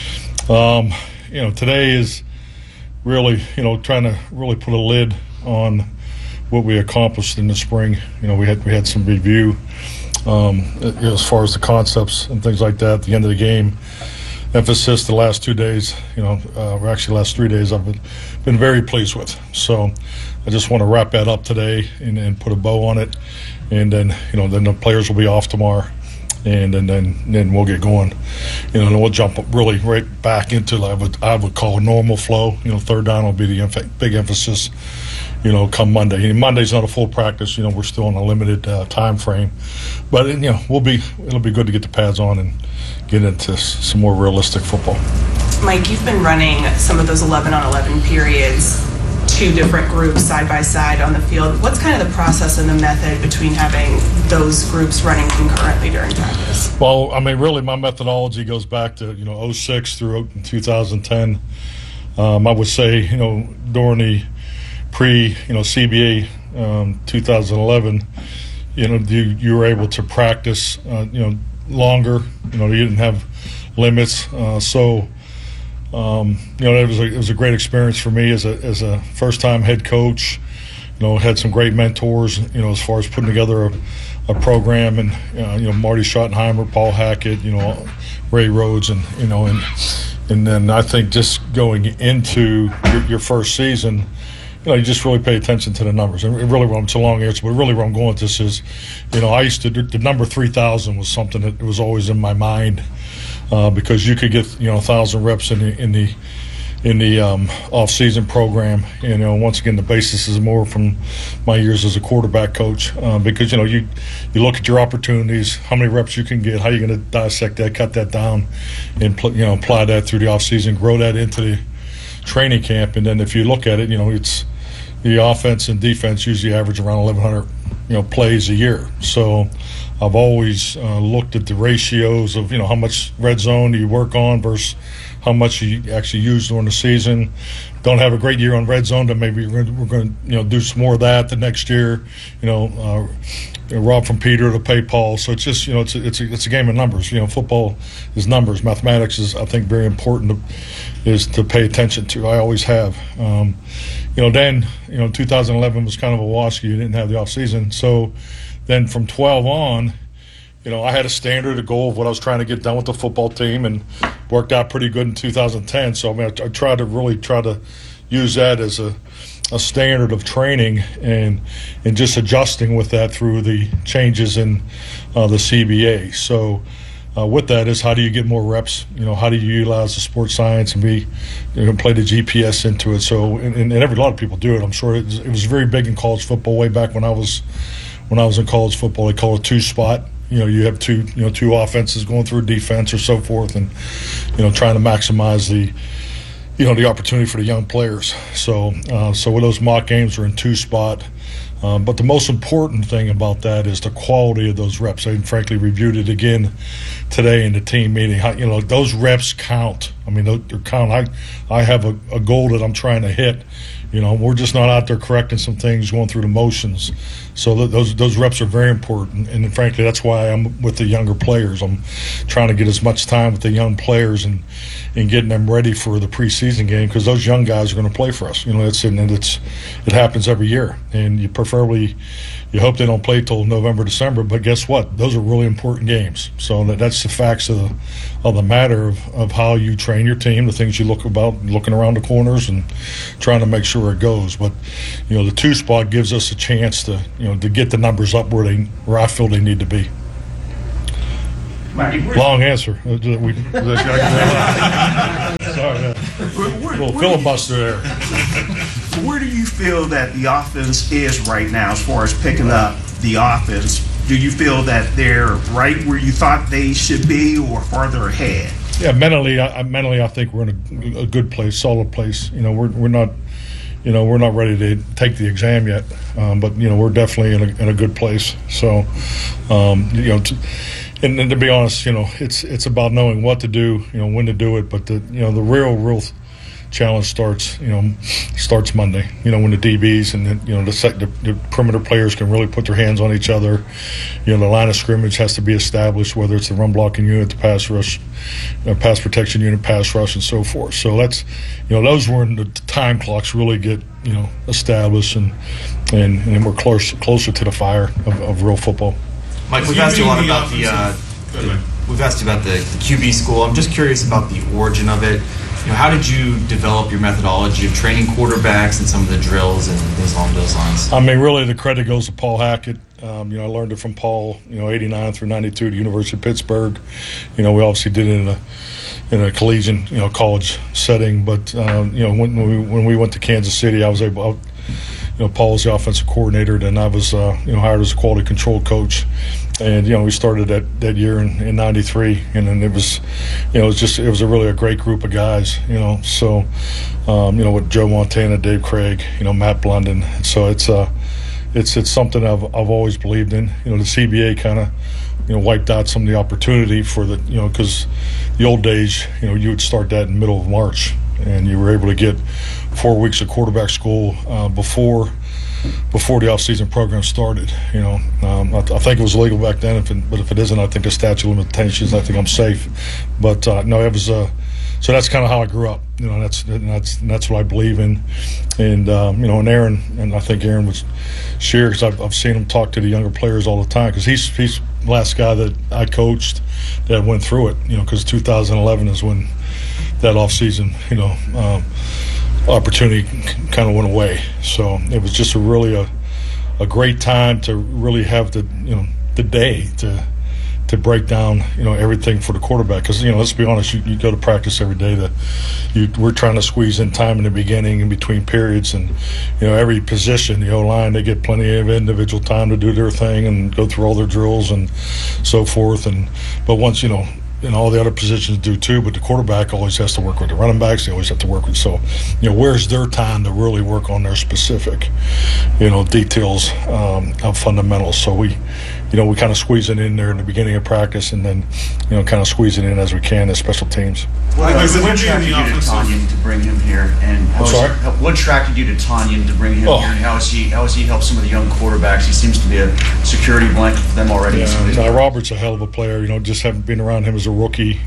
Today is really, trying to really put a lid on what we accomplished in the spring. We had some review as far as the concepts and things like that at the end of the game. Emphasis the last 2 days, or actually last 3 days, I've been very pleased with. So I just want to wrap that up today and put a bow on it. And then, then the players will be off tomorrow. And then we'll get going, and we'll jump really right back into I would call a normal flow. Third down will be the big emphasis, come Monday. And Monday's not a full practice. We're still on a limited time frame, but it'll be good to get the pads on and get into some more realistic football. Mike, you've been running some of those 11-on-11 periods, two different groups side by side on the field. What's kind of the process and the method between having those groups running concurrently during practice? Well, I mean, really, my methodology goes back to 06 through 2010. I would say during the pre-CBA 2011, you were able to practice longer. You didn't have limits, so. It was a great experience for me as a first-time head coach. Had some great mentors. As far as putting together a program, and Marty Schottenheimer, Paul Hackett, Ray Rhodes, and then I think just going into your first season, you just really pay attention to the numbers. And really, it's a long answer, but really where I'm going with this is, I used to the number 3,000 was something that was always in my mind. Because you could get 1,000 reps in the off-season program. Once again, the basis is more from my years as a quarterback coach. Because you look at your opportunities, how many reps you can get, how you're going to dissect that, cut that down, and apply that through the off-season, grow that into the training camp. And then if you look at it, it's the offense and defense usually average around 1,100 plays a year. So I've always looked at the ratios of how much red zone do you work on versus how much you actually use during the season. Don't have a great year on red zone, then maybe we're going to do some more of that the next year. Rob from Peter to pay Paul. So it's just it's a game of numbers. Football is numbers. Mathematics is, I think, very important to pay attention to. I always have. Then 2011 was kind of a wash. You didn't have the off season, so then from 12 on, I had a standard, a goal of what I was trying to get done with the football team, and worked out pretty good in 2010. So I tried to use that as a standard of training and just adjusting with that through the changes in the CBA. So with that is, how do you get more reps? How do you utilize the sports science and play the GPS into it? So and a lot of people do it. I'm sure it was very big in college football way back when I was in college football. They call it two spot. you have two offenses going through defense or so forth, and trying to maximize the opportunity for the young players. So with those mock games, we're in 2-spot. But the most important thing about that is the quality of those reps. I frankly reviewed it again today in the team meeting. Those reps count. I mean, they're count. I have a goal that I'm trying to hit. We're just not out there correcting some things, going through the motions. So those reps are very important, and frankly, that's why I'm with the younger players. I'm trying to get as much time with the young players and getting them ready for the preseason game, because those young guys are going to play for us. It happens every year, and you hope they don't play till November, December. But guess what? Those are really important games. So that's the facts of the matter of how you train your team, the things you looking around the corners and trying to make sure it goes. But the 2-spot gives us a chance to get the numbers up where I feel they need to be. Long answer. Sorry, little filibuster there. Where do you feel that the offense is right now as far as picking up the offense? Do you feel that they're right where you thought they should be, or farther ahead? Yeah, mentally, I think we're in a good place, solid place. We're not ready to take the exam yet, but we're definitely in a good place. So, and to be honest, it's about knowing what to do, when to do it. But the real challenge starts Monday. When the DBs and the perimeter players can really put their hands on each other. The line of scrimmage has to be established, whether it's the run blocking unit, the pass rush, pass protection unit, pass rush, and so forth. So that's those when the time clocks really get established, and we're closer to the fire of real football. Mike, we've asked you a lot about we've asked you about the QB school. I'm just curious about the origin of it. How did you develop your methodology of training quarterbacks and some of the drills and things along those lines? I mean, really, the credit goes to Paul Hackett. I learned it from Paul. 89 through 92 at the University of Pittsburgh. We obviously did it in a collegiate, college setting. But when we went to Kansas City, I was able. Paul was the offensive coordinator, then I was hired as a quality control coach, and we started that year in '93, and then it was a really great group of guys, so with Joe Montana, Dave Craig, Matt Blunden, so it's something I've always believed in. The CBA kind of wiped out some of the opportunity for because the old days, you would start that in the middle of March, and you were able to get 4 weeks of quarterback school before the off-season program started. I think it was legal back then, but if it isn't, I think the statute of limitations. I think I'm safe. But no, it was. So that's kind of how I grew up. That's what I believe in, and and Aaron, and I think Aaron was share, because I've seen him talk to the younger players all the time, because he's the last guy that I coached that went through it. Because 2011 is when that off-season opportunity kind of went away. So it was just really a great time to really have the day to break down everything for the quarterback, because let's be honest, you go to practice every day. We're trying to squeeze in time in the beginning, in between periods, and every position, the O-line, they get plenty of individual time to do their thing and go through all their drills and so forth. But once and all the other positions do too, but the quarterback always has to work with the running backs. They always have to work with. So, where's their time to really work on their specific, details of fundamentals? So we kind of squeeze it in there in the beginning of practice, and then, kind of squeeze it in as we can as special teams. What attracted you to Tanyan to bring him here, and what attracted you to Tanyan to bring him here, and how has he helped some of the young quarterbacks? He seems to be a security blanket for them already. Yeah, Robert's a hell of a player. Just having been around him as a rookie,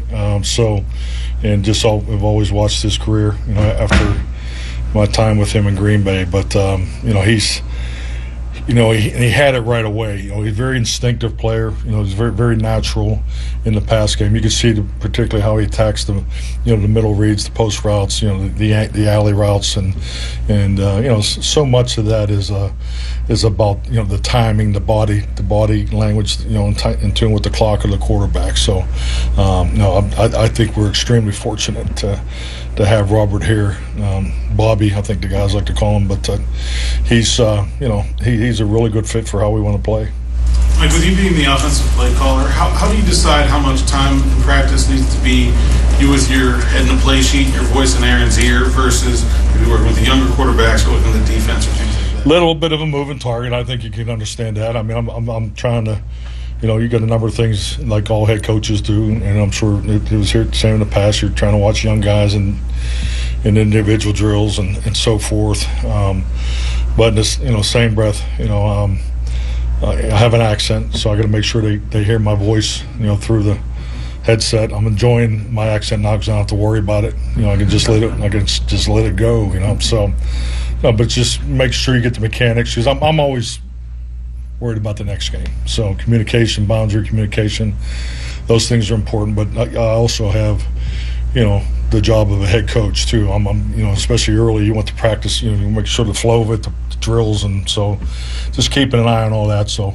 I've always watched his career. After my time with him in Green Bay, but he's. He had it right away. He's a very instinctive player. He's very, very natural in the pass game. You can see particularly how he attacks the middle reads, the post routes, the alley routes, and so much of that is about the timing, the body language, in tune with the clock of the quarterback. So, I think we're extremely fortunate to have Robert here. Bobby, I think the guys like to call him, but he's a really good fit for how we want to play. Mike, with you being the offensive play caller, how do you decide how much time in practice needs to be you with your head in the play sheet, your voice in Aaron's ear, versus maybe working with the younger quarterbacks or looking at the defense or things like that? Little bit of a moving target. I think you can understand that. I mean, I'm trying to, you got a number of things like all head coaches do, and I'm sure it was here same in the past. You're trying to watch young guys and individual drills and so forth. But in this, same breath, I have an accent, so I got to make sure they hear my voice, through the headset. I'm enjoying my accent now because I don't have to worry about it. I can just let it go. So, but just make sure you get the mechanics, because I'm always worried about the next game. So communication, boundary communication, those things are important. But I also have, the job of a head coach too. I'm especially early, you want to practice, you make sure the flow of it, the drills, and so just keeping an eye on all that. So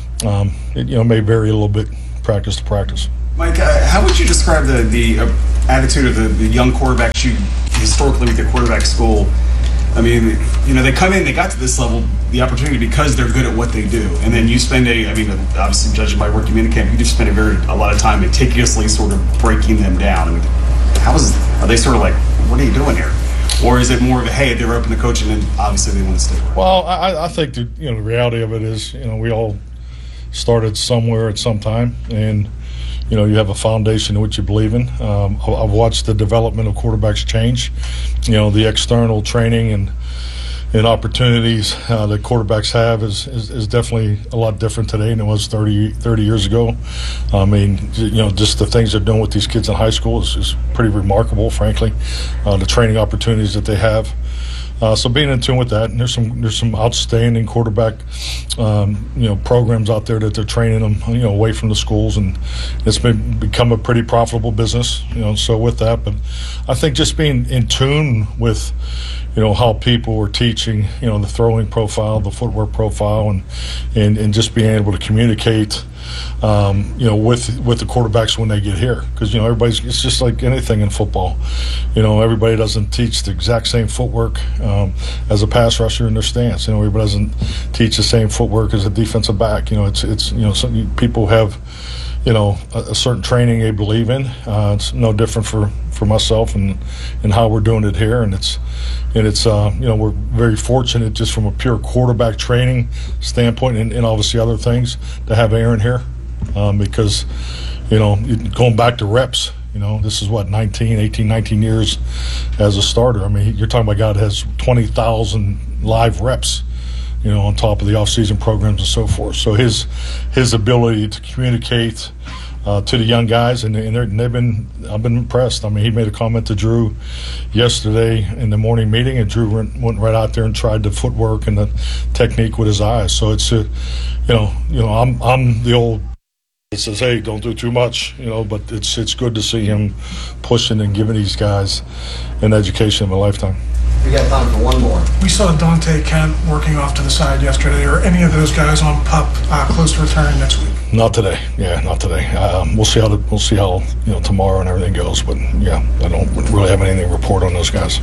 it may vary a little bit practice to practice. Mike, how would you describe the attitude of the young quarterbacks you historically with your quarterback school? I mean, they come in, they got to this level, the opportunity because they're good at what they do. And then you spend obviously judging by working in camp, you just spend a lot of time meticulously sort of breaking them down. I mean, are they sort of like, what are you doing here? Or is it more of a, hey, they're open to coaching and obviously they want to stick around? Well, I think the reality of it is, we all started somewhere at some time, and you have a foundation in which you believe in. I've watched the development of quarterbacks change. The external training and opportunities that quarterbacks have is definitely a lot different today than it was 30 years ago. I mean, just the things they're doing with these kids in high school is pretty remarkable, frankly. The training opportunities that they have. So being in tune with that, and there's some outstanding quarterback, programs out there that they're training them, away from the schools, and it's become a pretty profitable business, So with that, but I think just being in tune with, how people are teaching, the throwing profile, the footwork profile, and just being able to communicate, with the quarterbacks when they get here, because it's just like anything in football. Everybody doesn't teach the exact same footwork as a pass rusher in their stance. Everybody doesn't teach the same footwork as a defensive back. Some people have a certain training they believe in. It's no different for myself and how we're doing it here, and it's we're very fortunate just from a pure quarterback training standpoint and obviously other things to have Aaron here, because going back to reps, this is what 18, 19 years as a starter. I mean, you're talking about a guy that has 20,000 live reps, on top of the off-season programs and so forth. So his ability to communicate to the young guys, and I've been impressed. I mean, he made a comment to Drew yesterday in the morning meeting, and Drew went right out there and tried the footwork and the technique with his eyes. So it's I'm the old that says, hey, don't do too much, but it's good to see him pushing and giving these guys an education of a lifetime. We got time for one more. We saw Dante Kent working off to the side yesterday. Are any of those guys on PUP close to returning next week? Not today. Yeah, not today. We'll see how tomorrow and everything goes. But yeah, I don't really have anything to report on those guys.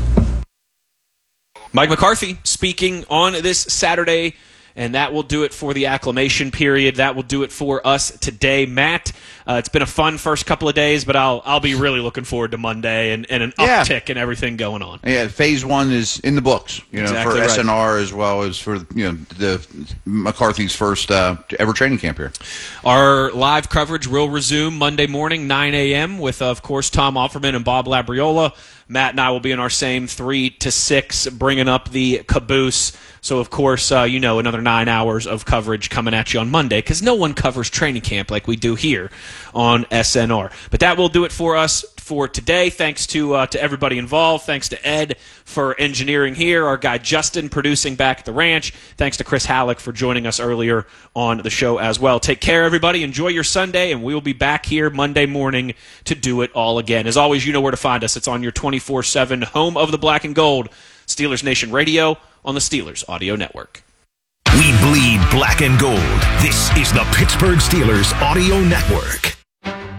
Mike McCarthy speaking on this Saturday, and that will do it for the acclimation period. That will do it for us today. Matt, it's been a fun first couple of days, but I'll be really looking forward to Monday and an uptick and everything going on. Yeah, phase one is in the books, Exactly for right. SNR as well as for the McCarthy's first ever training camp here. Our live coverage will resume Monday morning, 9 a.m. with, of course, Tom Offerman and Bob Labriola. Matt and I will be in our same 3 to 6, bringing up the caboose. So, of course, another 9 hours of coverage coming at you on Monday, because no one covers training camp like we do here on SNR. But that will do it for us for today. Thanks to everybody involved. Thanks to Ed for engineering here. Our guy Justin producing back at the ranch. Thanks to Chris Halleck for joining us earlier on the show as well. Take care, everybody. Enjoy your Sunday, and we will be back here Monday morning to do it all again. As always, you know where to find us. It's on your 24/7 home of the black and gold, Steelers Nation Radio on the Steelers Audio Network. We bleed black and gold. This is the Pittsburgh Steelers Audio Network.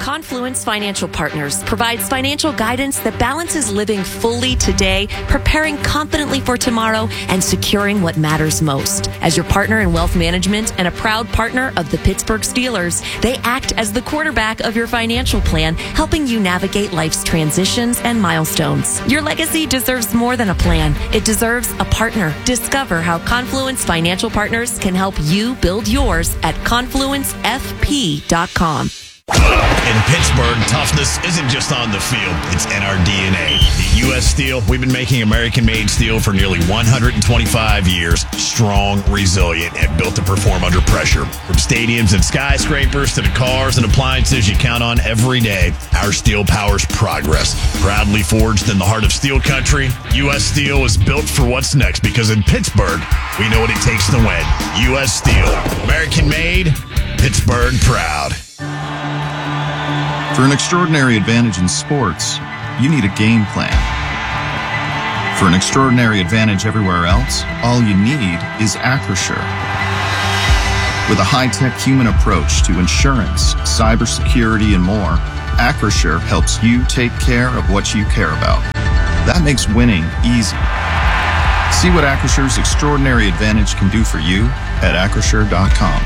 Confluence Financial Partners provides financial guidance that balances living fully today, preparing confidently for tomorrow, and securing what matters most. As your partner in wealth management and a proud partner of the Pittsburgh Steelers, they act as the quarterback of your financial plan, helping you navigate life's transitions and milestones. Your legacy deserves more than a plan. It deserves a partner. Discover how Confluence Financial Partners can help you build yours at confluencefp.com. In Pittsburgh, toughness isn't just on the field, it's in our DNA. At U.S. Steel, we've been making American-made steel for nearly 125 years. Strong, resilient, and built to perform under pressure. From stadiums and skyscrapers to the cars and appliances you count on every day, our steel powers progress. Proudly forged in the heart of steel country, U.S. Steel is built for what's next because in Pittsburgh, we know what it takes to win. U.S. Steel. American-made, Pittsburgh proud. For an extraordinary advantage in sports, you need a game plan. For an extraordinary advantage everywhere else, all you need is Acrisure. With a high-tech human approach to insurance, cybersecurity, and more, Acrisure helps you take care of what you care about. That makes winning easy. See what Acrissure's extraordinary advantage can do for you at Acrisure.com.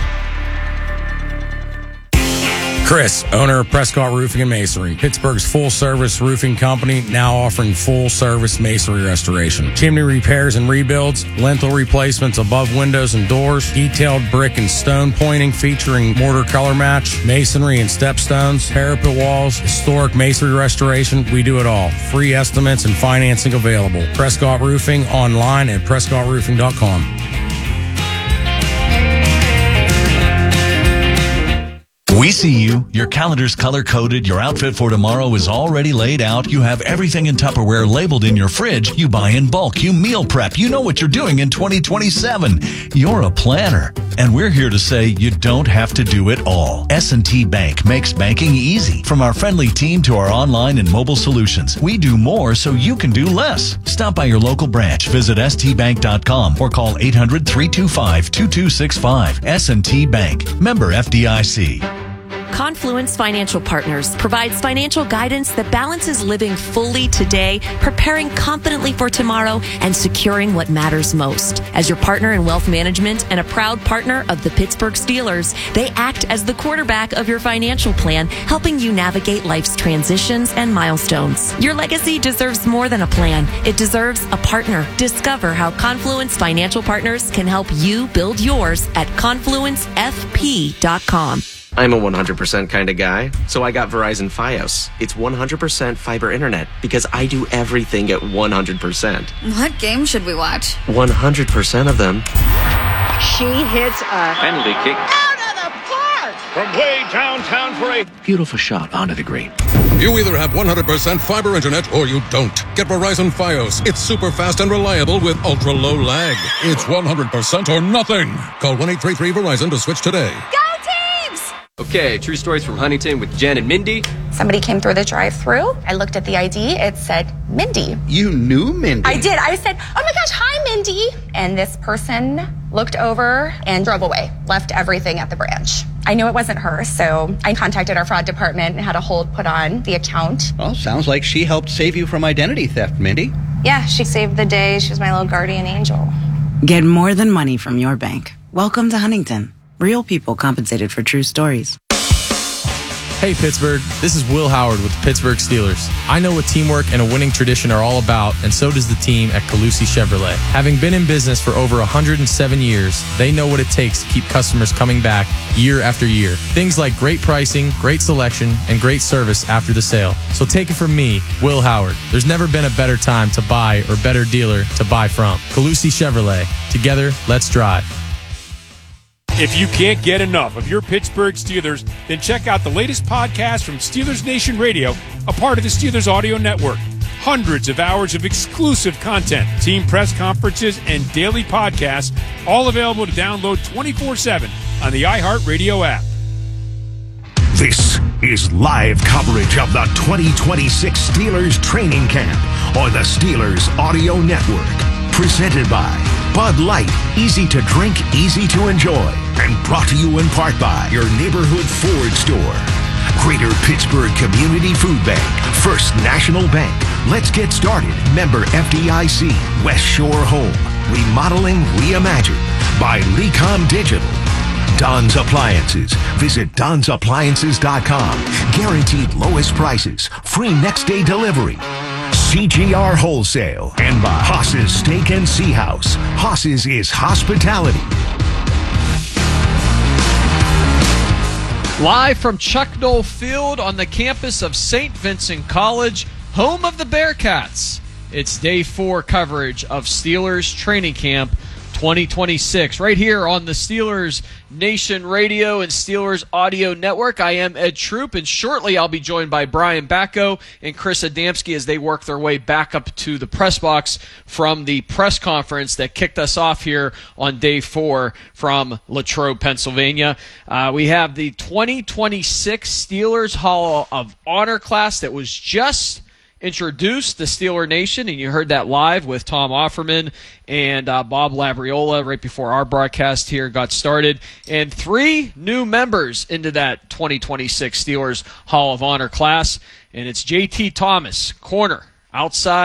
Chris, owner of Prescott Roofing and Masonry, Pittsburgh's full-service roofing company, now offering full-service masonry restoration. Chimney repairs and rebuilds, lintel replacements above windows and doors, detailed brick and stone pointing featuring mortar color match, masonry and stepstones, parapet walls, historic masonry restoration. We do it all. Free estimates and financing available. Prescott Roofing online at prescottroofing.com. We see you. Your calendar's color-coded. Your outfit for tomorrow is already laid out. You have everything in Tupperware labeled in your fridge. You buy in bulk. You meal prep. You know what you're doing in 2027. You're a planner. And we're here to say you don't have to do it all. S&T Bank makes banking easy. From our friendly team to our online and mobile solutions, we do more so you can do less. Stop by your local branch. Visit stbank.com or call 800-325-2265. S&T Bank. Member FDIC. Confluence Financial Partners provides financial guidance that balances living fully today, preparing confidently for tomorrow, and securing what matters most. As your partner in wealth management and a proud partner of the Pittsburgh Steelers, they act as the quarterback of your financial plan, helping you navigate life's transitions and milestones. Your legacy deserves more than a plan. It deserves a partner. Discover how Confluence Financial Partners can help you build yours at confluencefp.com. I'm a 100% kind of guy, so I got Verizon Fios. It's 100% fiber internet because I do everything at 100%. What game should we watch? 100% of them. She hits a penalty kick out of the park from way downtown for a beautiful shot onto the green. You either have 100% fiber internet or you don't. Get Verizon Fios. It's super fast and reliable with ultra low lag. It's 100% or nothing. Call 1-833-VERIZON to switch today. Go Teams! Okay, true stories from Huntington with Jen and Mindy. Somebody came through the drive-thru. I looked at the ID. It said Mindy. You knew Mindy? I did. I said, oh my gosh, hi, Mindy. And this person looked over and drove away, left everything at the branch. I knew it wasn't her, so I contacted our fraud department and had a hold put on the account. Well, sounds like she helped save you from identity theft, Mindy. Yeah, she saved the day. She was my little guardian angel. Get more than money from your bank. Welcome to Huntington. Real people compensated for true stories. Hey Pittsburgh, this is Will Howard with the Pittsburgh Steelers. I know what teamwork and a winning tradition are all about, and so does the team at Calusi Chevrolet. Having been in business for over 107 years, they know what it takes to keep customers coming back year after year. Things like great pricing, great selection, and great service after the sale. So take it from me, Will Howard. There's never been a better time to buy or better dealer to buy from. Calusi Chevrolet. Together, let's drive. If you can't get enough of your Pittsburgh Steelers, then check out the latest podcast from Steelers Nation Radio, a part of the Steelers Audio Network. Hundreds of hours of exclusive content, team press conferences, and daily podcasts, all available to download 24/7 on the iHeartRadio app. This is live coverage of the 2026 Steelers training camp on the Steelers Audio Network. Presented by Bud Light, easy to drink, easy to enjoy. And brought to you in part by your neighborhood Ford store. Greater Pittsburgh Community Food Bank, First National Bank. Let's get started. Member FDIC, West Shore Home, Remodeling Reimagined by Lecom Digital. Don's Appliances. Visit Don'sAppliances.com. Guaranteed lowest prices, free next day delivery. CGR Wholesale and by Haas's Steak and Sea House. Haas's is hospitality. Live from Chuck Noll Field on the campus of St. Vincent College, home of the Bearcats. It's day 4 coverage of Steelers Training Camp 2026 right here on the Steelers Nation Radio and Steelers Audio Network. I am Ed Troop, and shortly I'll be joined by Brian Bacco and Chris Adamski as they work their way back up to the press box from the press conference that kicked us off here on day 4 from Latrobe, Pennsylvania. We have the 2026 Steelers Hall of Honor class that was just introduced the Steeler Nation, and you heard that live with Tom Offerman and Bob Labriola right before our broadcast here got started, and 3 new members into that 2026 Steelers Hall of Honor class, and it's JT Thomas, corner, outside